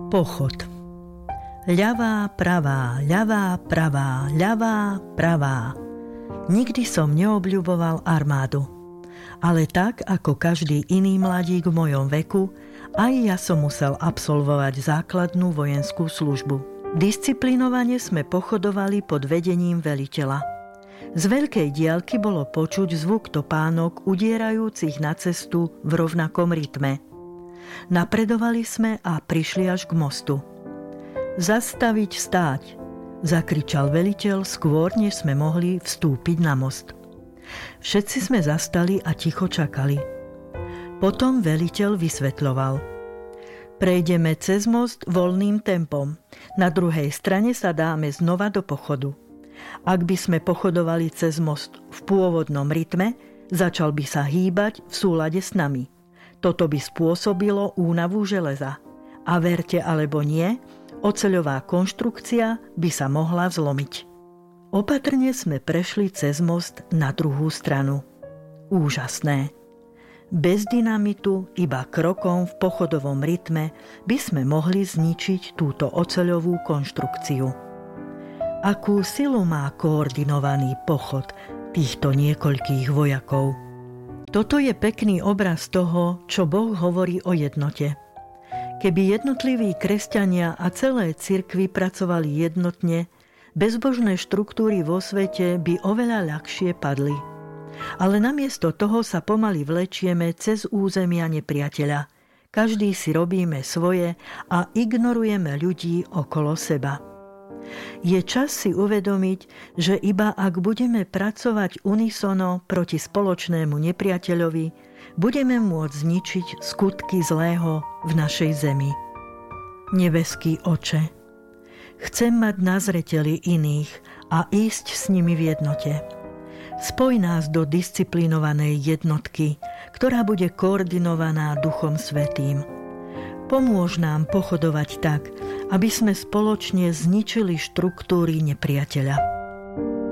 Pochod. Ľavá, pravá, ľavá, pravá, ľavá, pravá. Nikdy som neobľuboval armádu. Ale tak, ako každý iný mladík v mojom veku, aj ja som musel absolvovať základnú vojenskú službu. Disciplinovane sme pochodovali pod vedením veliteľa. Z veľkej diaľky bolo počuť zvuk topánok udierajúcich na cestu v rovnakom rytme. Napredovali sme a prišli až k mostu. Zastaviť, stáť, zakričal veliteľ skôr, než sme mohli vstúpiť na most. Všetci sme zastali a ticho čakali. Potom veliteľ vysvetľoval. Prejdeme cez most voľným tempom. Na druhej strane sa dáme znova do pochodu. Ak by sme pochodovali cez most v pôvodnom rytme, začal by sa hýbať v súlade s nami. Toto by spôsobilo únavu železa. A verte alebo nie, oceľová konštrukcia by sa mohla zlomiť. Opatrne sme prešli cez most na druhú stranu. Úžasné. Bez dynamitu, iba krokom v pochodovom rytme by sme mohli zničiť túto oceľovú konštrukciu. Akú silu má koordinovaný pochod týchto niekoľkých vojakov? Toto je pekný obraz toho, čo Boh hovorí o jednote. Keby jednotliví kresťania a celé cirkvi pracovali jednotne, bezbožné štruktúry vo svete by oveľa ľahšie padli. Ale namiesto toho sa pomaly vlečieme cez územia nepriateľa. Každý si robíme svoje a ignorujeme ľudí okolo seba. Je čas si uvedomiť, že iba ak budeme pracovať unisono proti spoločnému nepriateľovi, budeme môcť zničiť skutky zlého v našej zemi. Nebeský Oče, chcem mať na zreteli iných a ísť s nimi v jednote. Spoj nás do disciplinovanej jednotky, ktorá bude koordinovaná Duchom Svätým. Pomôž nám pochodovať tak, aby sme spoločne zničili štruktúry nepriateľa.